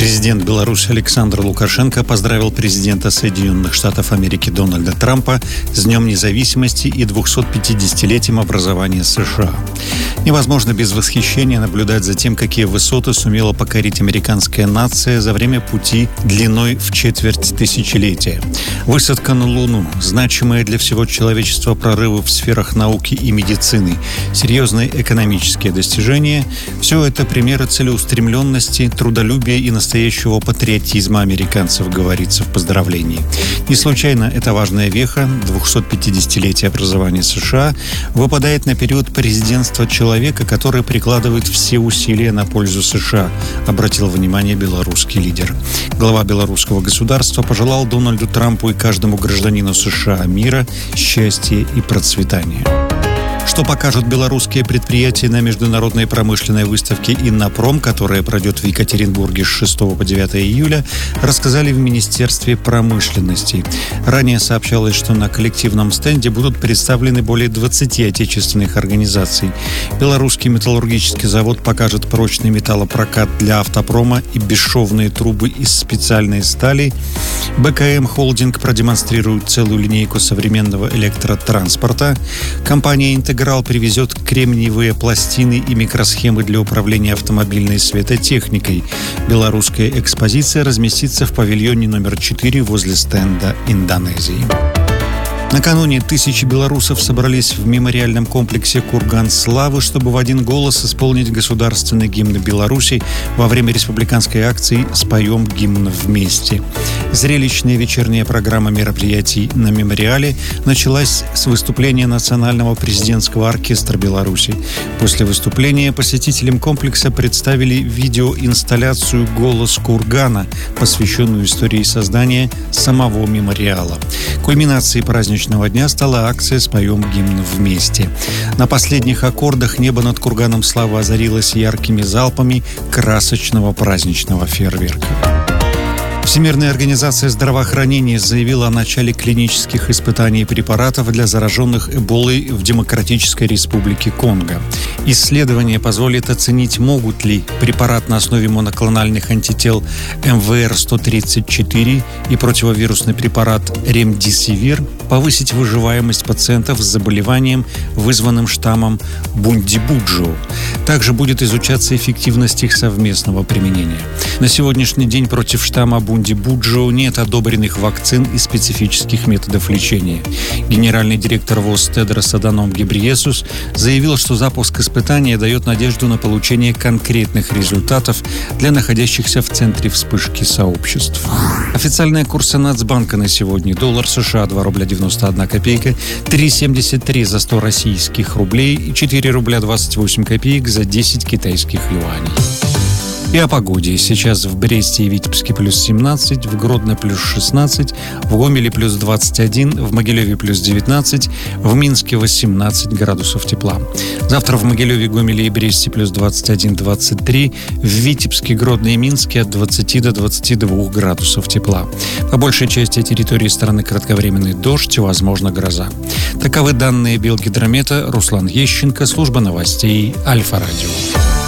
Президент Беларуси Александр Лукашенко поздравил президента Соединенных Штатов Америки Дональда Трампа с Днем независимости и 250-летием образования США. Невозможно без восхищения наблюдать за тем, какие высоты сумела покорить американская нация за время пути длиной в четверть тысячелетия. Высадка на Луну, значимые для всего человечества прорывы в сферах науки и медицины, серьезные экономические достижения – все это примеры целеустремленности, трудолюбия и настоящего патриотизма американцев, говорится в поздравлении. Не случайно эта важная веха, 250-летие образования США, выпадает на период президентства человека, который прикладывает все усилия на пользу США, обратил внимание белорусский лидер. Глава белорусского государства пожелал Дональду Трампу и каждому гражданину США мира, счастья и процветания. Что покажут белорусские предприятия на международной промышленной выставке «Иннопром», которая пройдет в Екатеринбурге с 6 по 9 июля, рассказали в Министерстве промышленности. Ранее сообщалось, что на коллективном стенде будут представлены более 20 отечественных организаций. Белорусский металлургический завод покажет прочный металлопрокат для автопрома и бесшовные трубы из специальной стали. БКМ Холдинг продемонстрирует целую линейку современного электротранспорта. Компания «Интеграл» привезет кремниевые пластины и микросхемы для управления автомобильной светотехникой. Белорусская экспозиция разместится в павильоне номер 4 возле стенда Индонезии. Накануне тысячи белорусов собрались в мемориальном комплексе «Курган славы», чтобы в один голос исполнить государственный гимн Беларуси во время республиканской акции «Споем гимн вместе». Зрелищная вечерняя программа мероприятий на мемориале началась с выступления Национального президентского оркестра Беларуси. После выступления посетителям комплекса представили видеоинсталляцию «Голос Кургана», посвященную истории создания самого мемориала. Кульминацией праздничного дня стала акция «Споем гимн вместе». На последних аккордах небо над Курганом славы озарилось яркими залпами красочного праздничного фейерверка. Всемирная организация здравоохранения заявила о начале клинических испытаний препаратов для зараженных Эболой в Демократической Республике Конго. Исследование позволит оценить, могут ли препарат на основе моноклональных антител МВР-134 и противовирусный препарат Ремдисивир повысить выживаемость пациентов с заболеванием, вызванным штаммом Бундибуджио. Также будет изучаться эффективность их совместного применения. На сегодняшний день против штамма Бундибуджио нет одобренных вакцин и специфических методов лечения. Генеральный директор ВОЗ Тедрос Аданом Гебрейесус заявил, что запуск испытания дает надежду на получение конкретных результатов для находящихся в центре вспышки сообществ. Официальные курсы Нацбанка на сегодня: доллар США 2 рубля 91 копейка, 3,73 за 100 российских рублей и 4 рубля 28 копеек за 10 китайских юаней. И о погоде. Сейчас в Бресте и Витебске плюс 17, в Гродно плюс 16, в Гомеле плюс 21, в Могилеве плюс 19, в Минске 18 градусов тепла. Завтра в Могилеве, Гомеле и Бресте плюс 21-23, в Витебске, Гродно и Минске от 20 до 22 градусов тепла. По большей части территории страны кратковременный дождь, возможно гроза. Таковы данные Белгидромета. Руслан Ещенко, служба новостей Альфа-Радио.